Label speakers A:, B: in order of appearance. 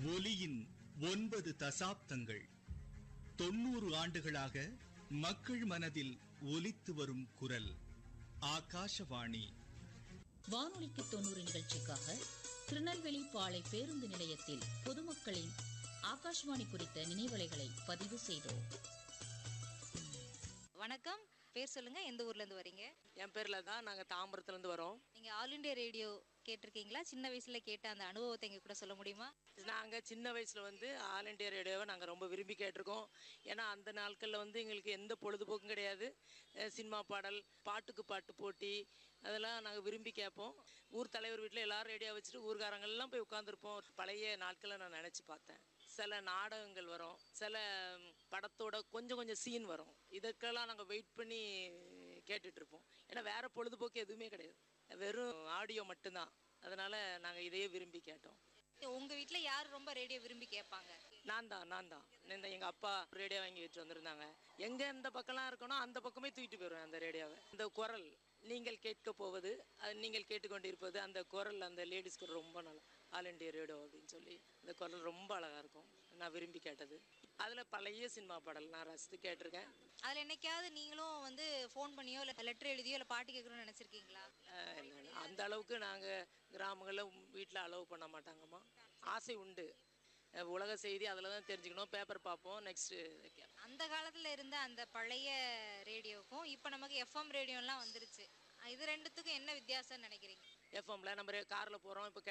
A: ஒலியின் 9 தசாப்தங்கள் 90 ஆண்டுகளாக மக்கள் மனதில் ஒலித்து வரும் குரல் ஆகாஷவாணி.
B: வானொலிக்கு 90 நிகழ்ச்சிக்காக திருநெல்வேலி பாளை பேருந்து நிலையத்தில் பொதுமக்களின் ஆகாஷ்வாணி குறித்த நினைவலைகளை பதிவு செய்தோம்.
C: வணக்கம், பேர் சொல்லுங்க, எந்த ஊர்ல இருந்து வரீங்க?
D: என் பேர்ல தான். நாங்க தாம்பரத்துல இருந்து வரோம்.
C: நீங்க ஆல் இண்டியா ரேடியோ கேட்டிருக்கீங்களா? சின்ன வயசுல கேட்ட அந்த அனுபவத்தை எங்க கூட சொல்ல முடியுமா?
D: நாங்க சின்ன வயசுல ஆல் இண்டியா ரேடியோவை நாங்க ரொம்ப விரும்பி கேட்டிருக்கோம். ஏன்னா அந்த நாட்கள்ல எங்களுக்கு எந்த பொழுதுபோக்கும் கிடையாது. சினிமா பாடல், பாட்டுக்கு பாட்டு போட்டி, அதெல்லாம் நாங்கள் விரும்பி கேட்போம். ஊர் தலைவர் வீட்டில் எல்லாரும் ரேடியோ வச்சுட்டு ஊர்காரங்கள்லாம் போய் உட்காந்துருப்போம். பழைய நாட்களை நான் நினச்சி பார்த்தேன். சில நாடகங்கள் வரும், சில படத்தோட கொஞ்சம் கொஞ்சம் சீன் வரும். இதற்கெல்லாம் நாங்கள் வெயிட் பண்ணி கேட்டுட்ருப்போம். ஏன்னா வேறு பொழுதுபோக்கு எதுவுமே கிடையாது, வெறும் ஆடியோ மட்டும்தான். அதனால் நாங்கள் இதையே விரும்பி கேட்டோம்.
C: உங்கள் வீட்டில் யார் ரொம்ப ரேடியோ விரும்பி கேட்பாங்க?
D: நான் தான். எங்கள் அப்பா ரேடியோ வாங்கி வச்சு வந்திருந்தாங்க. எங்கே எந்த பக்கம்லாம் இருக்கணும் அந்த பக்கமே தூக்கிட்டு போயிடுவேன் அந்த ரேடியோவை. இந்த குரல் நீங்கள் கேட்க போவது, அது நீங்கள் கேட்டுக்கொண்டிருப்பது, அந்த குரல், அந்த லேடிஸ் குரல் ரொம்ப நல்லா, ஆல் இண்டியா ரேடியோ அப்படின்னு சொல்லி அந்த குரல் ரொம்ப அழகாக இருக்கும். நான் விரும்பி கேட்டது. அதில் பழைய சினிமா பாடல் நான் ரசித்து கேட்டிருக்கேன்.
C: அதில் என்னைக்காவது நீங்களும் ஃபோன் பண்ணியோ இல்லை லெட்டர் எழுதியோ இல்லை பாட்டு கேட்கணும்னு நினச்சிருக்கீங்களா?
D: அந்த அளவுக்கு நாங்கள் கிராமங்களில் வீட்டில் அலோவ் பண்ண மாட்டாங்கம்மா. ஆசை உண்டு. உலக செய்தி அதில் தான் தெரிஞ்சுக்கணும், பேப்பர் பார்ப்போம். நெக்ஸ்ட்டு
C: அந்த காலத்தில் இருந்த அந்த பழைய ரேடியோக்கும் இப்போ நமக்கு எஃப்எம் ரேடியோலாம் வந்துருச்சு. இது ரெண்டுத்துக்கும் என்ன வித்தியாசம்னு நினைக்கிறீங்க?
D: எஃப்எம்ல நம்ம காரில் போகிறோம், இப்போ